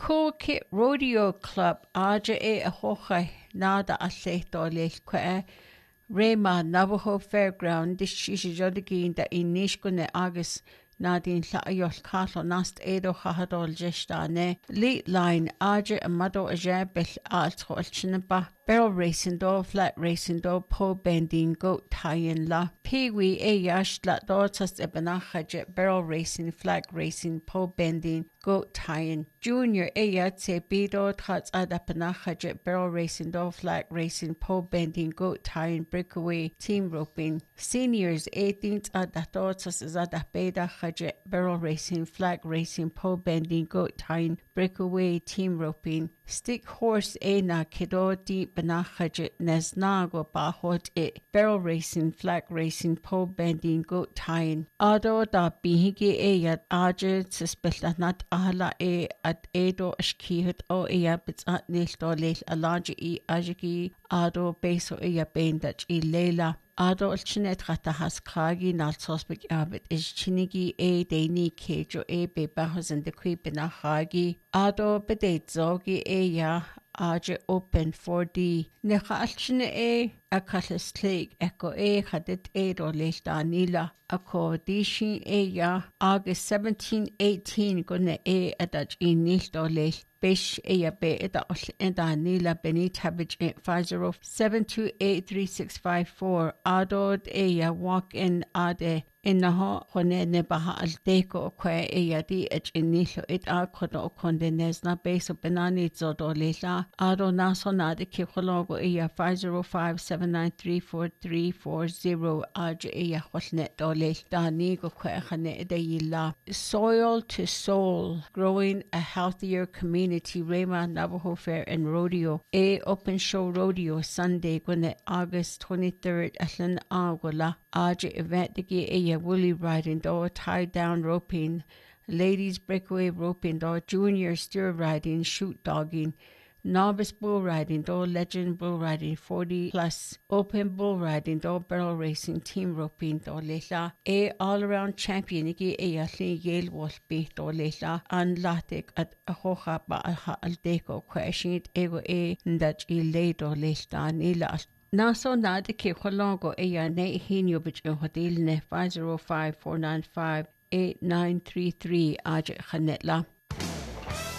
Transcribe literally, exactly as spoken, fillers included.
Cool Kit Rodeo Club Aja e a hochai nada a leito leil kwe Rema Navajo Fairground dis shishi jodagin da inishkune agus Nadine Tlaayol Carlo Nast Edo Hahadol Jestane Lead Line Aja a Mado Aja Bel Altro Alchinaba Barrel Racing Do Flat Racing Do Po Bending Goat Tie-in La Peewee E Yash Lat Dortas Ebanahaja Barrel Racing Flag Racing Po Bending Goat Tie-in Junior E Yatse Bido Tats Adapanahaja Barrel Racing Do Flag Racing Po Bending Goat Tie-in Breakaway Team Roping Seniors eighteenth Adatortas Zadapeda Barrel Racing, Flag Racing, Pole Bending, Goat Tying, Breakaway, Team Roping, Stick Horse Ena, Kido Deep Banahajet, Nesnago Bahot it, Barrel Racing, Flag Racing, Pole Bending, Goat Tying, Ado da Bihigi Eyat, Ajet, Suspectanat Ala E at Edo Ashkihut O Eyabits at Nilto Late Alaja E Ajiki, Ado Beso Eyabain that E Lela. Ado alchinet gata has kragi nal sospek abit is chinigi e deini kejo e be bahos and the creep in a hagi. Ado bedate zogi e ya aje open four D. Necha alchine e a kalis clig echo e hadit e do lesta nila. Ako dishin e ya August seventeen eighteen gone e adaj e nil do lest. Bish Aya Be Eda Enda Nila Benit Habage eight five zero seven two eight three six five four Adod Aya Walk in Ade Inaha Hone Nebaha Aldeco Kwe Aya Di Ech Inilo It Akodo Condenesna Base of Benani Zodo Lila Ado Nasonade Kikologo Aya five zero five seven nine three four three four zero Aj Aya Hosnet Dole Danigo Kwe Hane Deyila Soil to Soul Growing a Healthier Community Rema Navajo Fair and Rodeo A Open Show Rodeo Sunday Gune August twenty-third Atlan Agola Aja event digi Aya Woolly Riding Do Tie Down Roping Ladies Breakaway Roping Do Junior Steer Riding Shoot Dogging Novice Bull Riding Do Legend Bull Riding forty plus Open Bull Riding Do Barrel Racing Team Roping Do Lela A All Around Champion Igi Aya Li Yale Wolf Be Do Lela An Latik at Ahoha Ba Aha Aldeco Question Ego A Ndach I Le Do Lela Nila Naso Nada Ke Holongo Aya Ne Hinyo Bich Hodil Ne five zero five four nine five eight nine three three Aja Khanetla